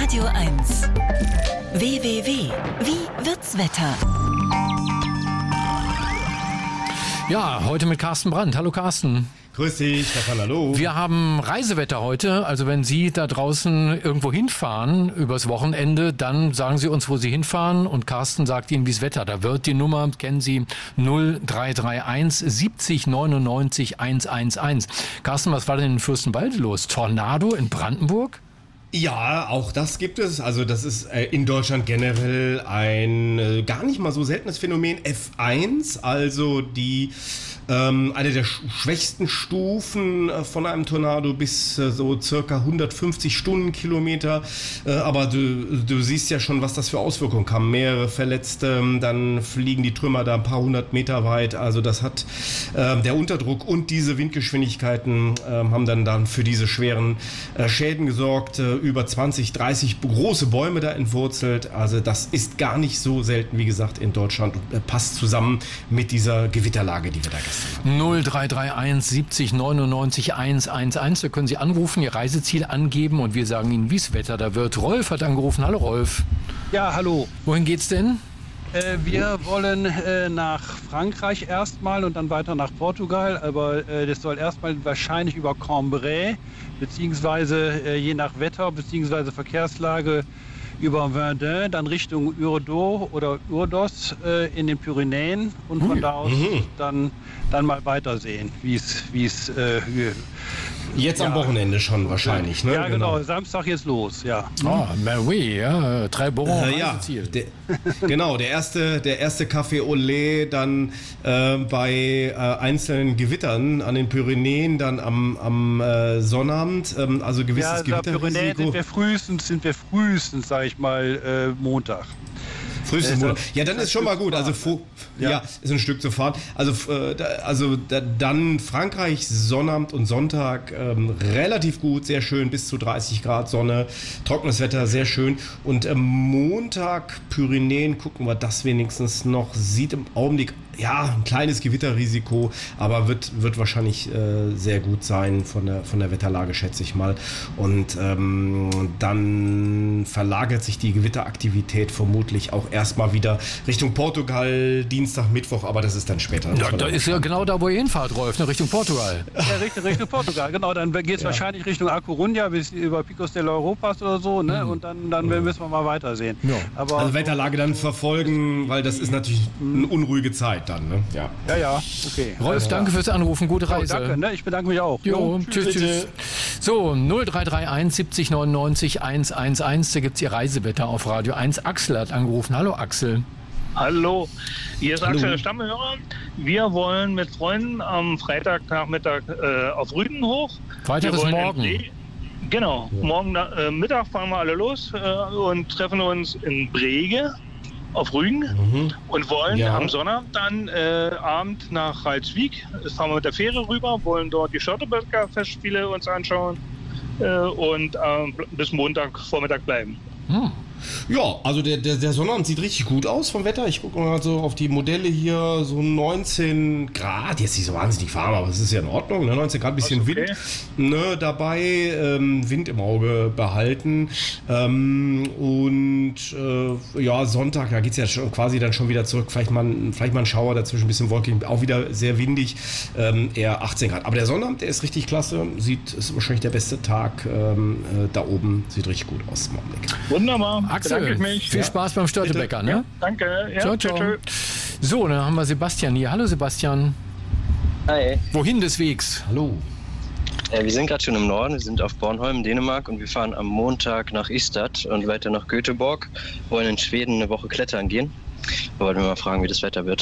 Radio 1. www. Wie wird's Wetter? Ja, heute mit Carsten Brandt. Hallo Carsten. Grüß dich, Stefan, hallo. Wir haben Reisewetter heute. Also wenn Sie da draußen irgendwo hinfahren übers Wochenende, dann sagen Sie uns, wo Sie hinfahren und Carsten sagt Ihnen, wie das Wetter da wird. Die Nummer kennen Sie 0331 70 99 111. Carsten, was war denn in Fürstenwalde los? Tornado in Brandenburg? Ja, auch das gibt es. Also das ist in Deutschland generell ein gar nicht mal so seltenes Phänomen. F1, also die eine der schwächsten Stufen von einem Tornado bis so circa 150 Stundenkilometer. Aber du siehst ja schon, was das für Auswirkungen haben. Mehrere Verletzte, dann fliegen die Trümmer da ein paar hundert Meter weit. Also das hat der Unterdruck und diese Windgeschwindigkeiten haben dann für diese schweren Schäden gesorgt. Über 20, 30 große Bäume da entwurzelt. Also das ist gar nicht so selten, wie gesagt, in Deutschland. Passt zusammen mit dieser Gewitterlage, die wir da gestern haben. 0331 70 99 111. Da können Sie anrufen, Ihr Reiseziel angeben und wir sagen Ihnen, wie das Wetter da wird. Rolf hat angerufen. Hallo Rolf. Ja, hallo. Wohin geht's denn? Wir wollen nach Frankreich erstmal und dann weiter nach Portugal, aber das soll erstmal wahrscheinlich über Cambrai, beziehungsweise je nach Wetter, beziehungsweise Verkehrslage über Verdun, dann Richtung Urdo oder Urdos in den Pyrenäen und von da aus dann mal weitersehen, wie es jetzt am Wochenende schon wahrscheinlich, ne? Ja, genau. Samstag geht's los, ja. Ah, oui, ja, très bon Reiseziel. Genau, der erste Café au lait dann bei einzelnen Gewittern an den Pyrenäen dann am Sonnabend, also gewisses Gewitterrisiko. Pyrenäen sind wir frühestens, sage ich mal, Montag. Frühestens Montag. Ja, dann ist schon mal gut. Also ist ein Stück zu fahren. Also dann Frankreich Sonnabend und Sonntag relativ gut, sehr schön, bis zu 30 Grad Sonne, trockenes Wetter, sehr schön. Und Montag Pyrenäen, gucken wir das wenigstens noch. Sieht im Augenblick ein kleines Gewitterrisiko, aber wird wahrscheinlich sehr gut sein von der Wetterlage, schätze ich mal. Und dann verlagert sich die Gewitteraktivität vermutlich auch erstmal wieder Richtung Portugal, Dienstag, Mittwoch, aber das ist dann später. Ja, da ist ja genau da, wo ihr hinfahrt, Rolf, ne? Richtung Portugal. Ja, Richtung Portugal, genau. Dann geht es wahrscheinlich Richtung A Coruña bis über Picos de Europas oder so, ne? Und dann müssen wir mal weitersehen. Ja. Aber also Wetterlage dann verfolgen, weil das ist natürlich eine unruhige Zeit dann, ne? Ja, okay. Rolf, danke fürs Anrufen, gute Reise. Danke, ne? Ich bedanke mich auch. Jo, tschüss. So, 0331 70 99 111, da gibt es Ihr Reisewetter auf Radio 1. Axel hat angerufen. Hallo Axel. Hallo, hier ist Axel, der Stammhörer. Wir wollen mit Freunden am Freitagnachmittag auf Rügen hoch. Freitag ist morgen. Genau, morgen Mittag fahren wir alle los und treffen uns in Brege auf Rügen und wollen am Sonnabend dann Abend nach Reitswijk. Fahren wir mit der Fähre rüber, wollen dort die Schottebecker Festspiele uns anschauen und bis Montagvormittag bleiben. Ja, also der Sonnabend sieht richtig gut aus vom Wetter. Ich gucke mal so auf die Modelle hier, so 19 Grad, jetzt nicht so wahnsinnig warm, aber es ist ja in Ordnung, ne? 19 Grad, bisschen Wind dabei, Wind im Auge behalten Sonntag, da geht es ja schon, quasi dann schon wieder zurück, vielleicht mal ein Schauer dazwischen, ein bisschen wolkig, auch wieder sehr windig, eher 18 Grad. Aber der Sonnabend, der ist richtig klasse, ist wahrscheinlich der beste Tag da oben, sieht richtig gut aus im Augenblick. Wunderbar. Axel, viel Spaß beim Störtebecker, ne? Ja, danke. Ja, ciao. So, dann haben wir Sebastian hier. Hallo Sebastian. Hi. Wohin des Wegs? Hallo. Wir sind gerade schon im Norden, wir sind auf Bornholm, Dänemark und wir fahren am Montag nach Ystad und weiter nach Göteborg, wollen in Schweden eine Woche klettern gehen. Da wollten wir mal fragen, wie das Wetter wird.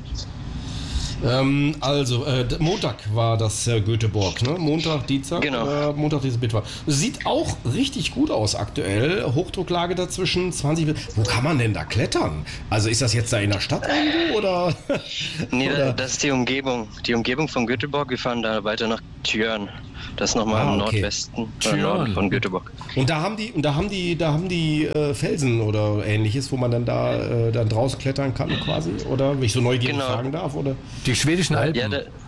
Montag war das Göteborg, ne? Montag, Dienstag? Genau. Montag, Dienstag, Mittwoch. Sieht auch richtig gut aus aktuell. Hochdrucklage dazwischen, 20. Wo kann man denn da klettern? Also ist das jetzt da in der Stadt irgendwo oder? Nee, das ist die Umgebung. Die Umgebung von Göteborg. Wir fahren da weiter nach Tjörn. Das ist nochmal im Nordwesten Norden von Göteborg. Und da haben die Felsen oder ähnliches, wo man dann dann draus klettern kann quasi? Oder wenn ich so neugierig fragen darf? Oder? Die schwedischen Alpen. Ja,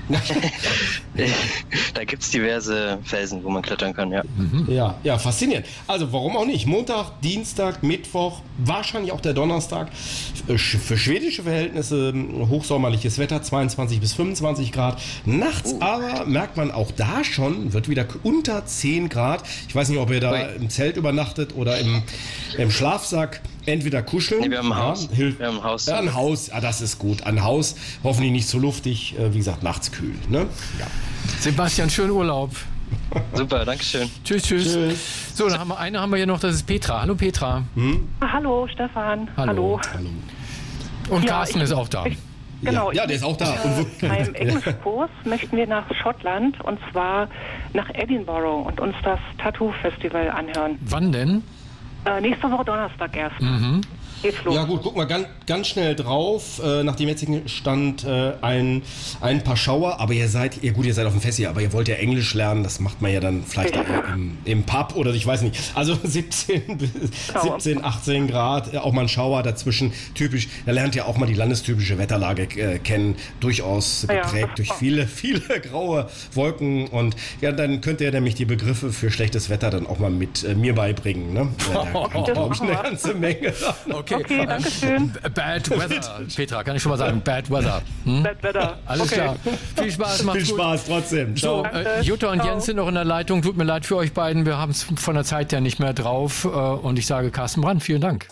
Da gibt es diverse Felsen, wo man klettern kann, ja. Ja, faszinierend. Also warum auch nicht? Montag, Dienstag, Mittwoch, wahrscheinlich auch der Donnerstag. Für schwedische Verhältnisse hochsommerliches Wetter, 22 bis 25 Grad. Nachts aber merkt man auch da schon, wird wieder unter 10 Grad. Ich weiß nicht, ob ihr da im Zelt übernachtet oder im Schlafsack. Entweder kuscheln. Nee, wir haben ein Haus. Wir haben ein Haus. Ja, ein Haus. Ja, das ist gut. Ein Haus, hoffentlich nicht zu luftig. Wie gesagt, nachts kühl. Ne? Ja. Sebastian, schönen Urlaub. Super, dankeschön. Tschüss. So, dann haben wir hier noch, das ist Petra. Hallo Petra. Hallo Stefan. Hallo. Und Carsten ist auch da. Genau. Ja, der ist auch da. Beim Englischkurs möchten wir nach Schottland und zwar nach Edinburgh und uns das Tattoo-Festival anhören. Wann denn? Nächste Woche Donnerstag erst. Geht's los. Ja gut, guck mal ganz schnell drauf. Nach dem jetzigen Stand ein paar Schauer. Aber ihr seid auf dem Festival, aber ihr wollt ja Englisch lernen. Das macht man ja dann vielleicht im Pub oder ich weiß nicht. Also 17, 18 Grad, auch mal ein Schauer dazwischen. Typisch, da lernt ihr auch mal die landestypische Wetterlage kennen. Durchaus geprägt durch viele graue Wolken. Und ja, dann könnt ihr nämlich die Begriffe für schlechtes Wetter dann auch mal mit mir beibringen. Ne? Da kommt, glaube ich, eine ganze Menge. Okay, danke schön. Bad Weather. Petra, kann ich schon mal sagen, Bad Weather. Bad Weather. Alles klar. Viel Spaß, macht's Viel Spaß trotzdem. So, Jutta und Jens sind noch in der Leitung. Tut mir leid für euch beiden. Wir haben es von der Zeit her nicht mehr drauf. Und ich sage Carsten Brandt, vielen Dank.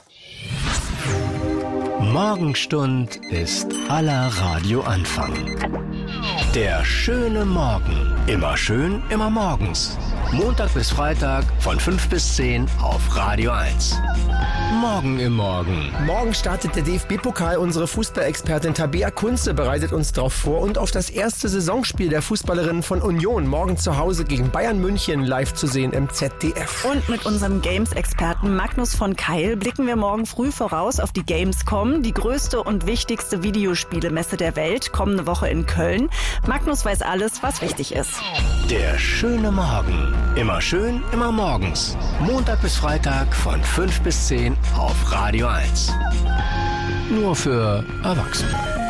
Morgenstund ist aller Radioanfang. Der schöne Morgen. Immer schön, immer morgens. Montag bis Freitag von 5 bis 10 auf Radio 1. Morgen im Morgen. Morgen startet der DFB-Pokal. Unsere Fußballexpertin Tabea Kunze bereitet uns darauf vor und auf das erste Saisonspiel der Fußballerinnen von Union morgen zu Hause gegen Bayern München live zu sehen im ZDF. Und mit unserem Games-Experten Magnus von Keil blicken wir morgen früh voraus auf die Gamescom, die größte und wichtigste Videospielemesse der Welt, kommende Woche in Köln. Magnus weiß alles, was wichtig ist. Der schöne Morgen. Immer schön, immer morgens. Montag bis Freitag von 5 bis 10 auf Radio 1. Nur für Erwachsene.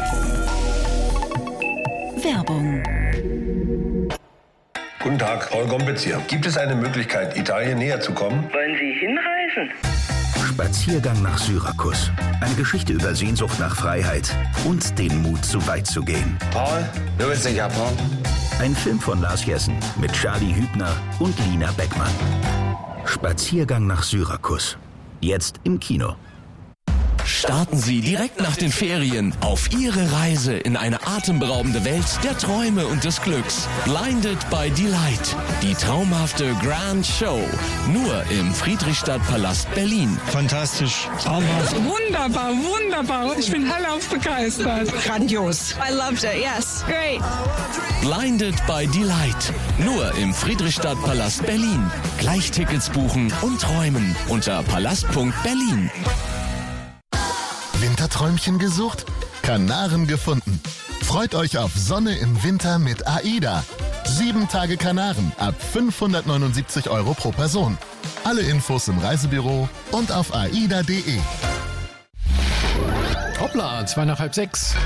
Werbung. Guten Tag, Paul Gombitz hier. Gibt es eine Möglichkeit, Italien näher zu kommen? Wollen Sie hinreisen? Spaziergang nach Syrakus. Eine Geschichte über Sehnsucht nach Freiheit und den Mut, zu weit zu gehen. Paul, du willst in Japan? Ein Film von Lars Jessen mit Charlie Hübner und Lina Beckmann. Spaziergang nach Syrakus. Jetzt im Kino. Starten Sie direkt nach den Ferien auf Ihre Reise in eine atemberaubende Welt der Träume und des Glücks. Blinded by Delight. Die traumhafte Grand Show. Nur im Friedrichstadtpalast Berlin. Fantastisch. Traumhaft. Wunderbar, wunderbar. Ich bin hellauf begeistert. Grandios. I loved it, yes. Great. Blinded by Delight. Nur im Friedrichstadtpalast Berlin. Gleich Tickets buchen und träumen unter palast.berlin. Winterträumchen gesucht? Kanaren gefunden. Freut euch auf Sonne im Winter mit AIDA. 7 Tage Kanaren ab 579 € pro Person. Alle Infos im Reisebüro und auf aida.de. Hoppla, 5:05.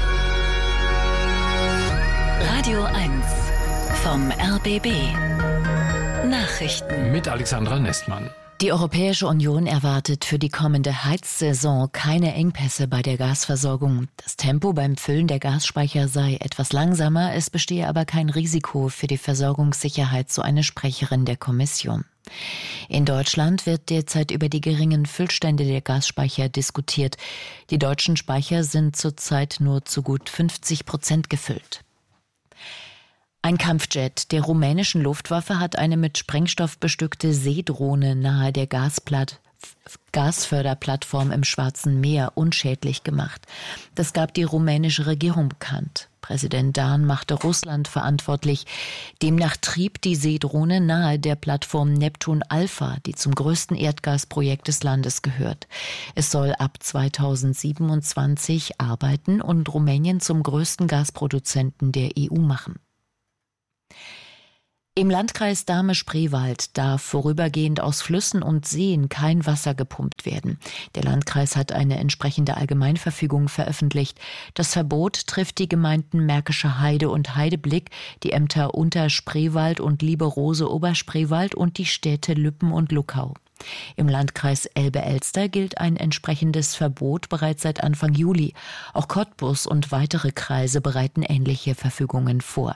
Radio 1 vom RBB. Nachrichten. Mit Alexandra Nestmann. Die Europäische Union erwartet für die kommende Heizsaison keine Engpässe bei der Gasversorgung. Das Tempo beim Füllen der Gasspeicher sei etwas langsamer, es bestehe aber kein Risiko für die Versorgungssicherheit, so eine Sprecherin der Kommission. In Deutschland wird derzeit über die geringen Füllstände der Gasspeicher diskutiert. Die deutschen Speicher sind zurzeit nur zu gut 50% gefüllt. Ein Kampfjet der rumänischen Luftwaffe hat eine mit Sprengstoff bestückte Seedrohne nahe der Gasförderplattform im Schwarzen Meer unschädlich gemacht. Das gab die rumänische Regierung bekannt. Präsident Dahn machte Russland verantwortlich. Demnach trieb die Seedrohne nahe der Plattform Neptun Alpha, die zum größten Erdgasprojekt des Landes gehört. Es soll ab 2027 arbeiten und Rumänien zum größten Gasproduzenten der EU machen. Im Landkreis Dahme-Spreewald darf vorübergehend aus Flüssen und Seen kein Wasser gepumpt werden. Der Landkreis hat eine entsprechende Allgemeinverfügung veröffentlicht. Das Verbot trifft die Gemeinden Märkische Heide und Heideblick, die Ämter Unterspreewald und Lieberose-Oberspreewald und die Städte Lüppen und Luckau. Im Landkreis Elbe-Elster gilt ein entsprechendes Verbot bereits seit Anfang Juli. Auch Cottbus und weitere Kreise bereiten ähnliche Verfügungen vor.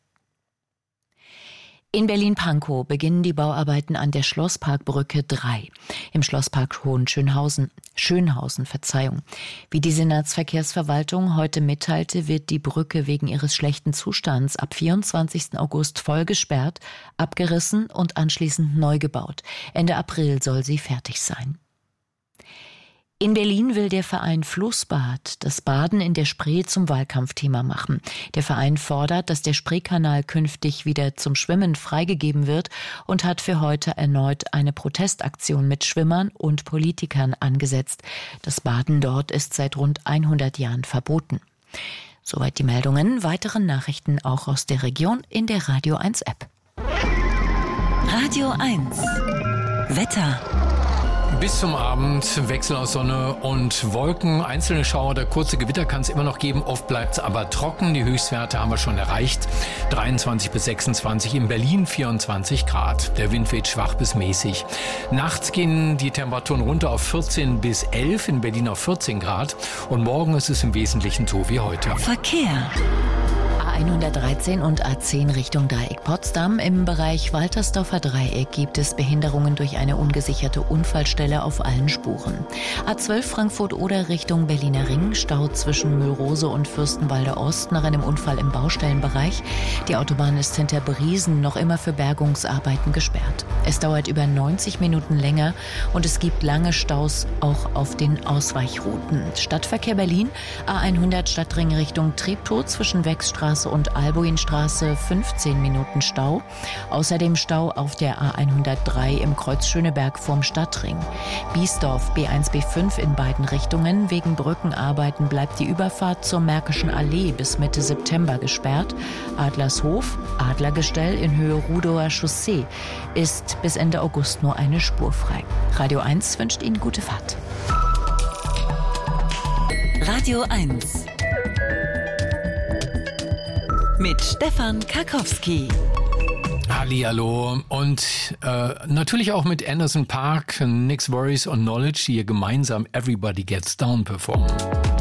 In Berlin-Pankow beginnen die Bauarbeiten an der Schlossparkbrücke 3 im Schlosspark Schönhausen. Wie die Senatsverkehrsverwaltung heute mitteilte, wird die Brücke wegen ihres schlechten Zustands ab 24. August voll gesperrt, abgerissen und anschließend neu gebaut. Ende April soll sie fertig sein. In Berlin will der Verein Flussbad das Baden in der Spree zum Wahlkampfthema machen. Der Verein fordert, dass der Spreekanal künftig wieder zum Schwimmen freigegeben wird und hat für heute erneut eine Protestaktion mit Schwimmern und Politikern angesetzt. Das Baden dort ist seit rund 100 Jahren verboten. Soweit die Meldungen. Weitere Nachrichten auch aus der Region in der Radio 1 App. Radio 1 Wetter. Bis zum Abend Wechsel aus Sonne und Wolken. Einzelne Schauer oder kurze Gewitter kann es immer noch geben. Oft bleibt es aber trocken. Die Höchstwerte haben wir schon erreicht. 23 bis 26, in Berlin 24 Grad. Der Wind weht schwach bis mäßig. Nachts gehen die Temperaturen runter auf 14 bis 11, in Berlin auf 14 Grad. Und morgen ist es im Wesentlichen so wie heute. Verkehr. A113 und A10 Richtung Dreieck Potsdam. Im Bereich Waltersdorfer Dreieck gibt es Behinderungen durch eine ungesicherte Unfallstelle auf allen Spuren. A12 Frankfurt-Oder Richtung Berliner Ring, Stau zwischen Mühlrose und Fürstenwalde Ost nach einem Unfall im Baustellenbereich. Die Autobahn ist hinter Briesen noch immer für Bergungsarbeiten gesperrt. Es dauert über 90 Minuten länger und es gibt lange Staus auch auf den Ausweichrouten. Stadtverkehr Berlin, A100 Stadtring Richtung Treptow zwischen Wechsstraße und Albuinstraße 15 Minuten Stau. Außerdem Stau auf der A103 im Kreuz Schöneberg vorm Stadtring. Biesdorf B1, B5 in beiden Richtungen. Wegen Brückenarbeiten bleibt die Überfahrt zur Märkischen Allee bis Mitte September gesperrt. Adlershof, Adlergestell in Höhe Rudower Chaussee ist bis Ende August nur eine Spur frei. Radio 1 wünscht Ihnen gute Fahrt. Radio 1 mit Stefan Karkowski. Hallihallo und natürlich auch mit Anderson .Paak, Nick's Worries und Knowledge, die hier gemeinsam Everybody Gets Down performen.